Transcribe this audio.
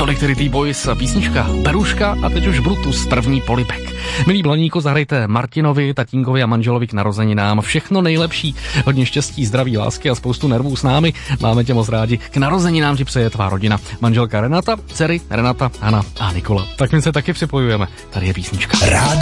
Solidarity Boys, písnička Beruška a teď už Brutus, první polibek. Milí Blaníku, zahrajte Martinovi, tatínkovi a manželovi k narozeninám všechno nejlepší, hodně štěstí, zdraví, lásky a spoustu nervů s námi. Máme tě moc rádi. K narozeninám ti přeje tvá rodina. Manželka Renata, dcery Renata, Hana a Nikola. Tak my se taky připojujeme. Tady je písnička.